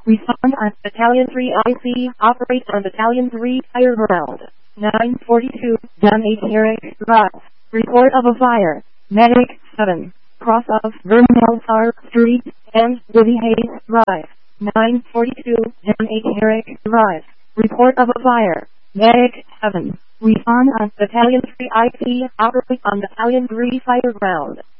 Respond on Battalion 3 IC. Operate on Battalion 3 fire ground. 942, Gun 8 Eric, Drive. Report of a fire. Medic 7. Cross of Vermel Park Street and Woody Hayes Drive. 942, Gun 8 Eric, Drive. Report of a fire. Medic 7. Respond on Battalion 3 IC. Operate on Battalion 3 fire ground.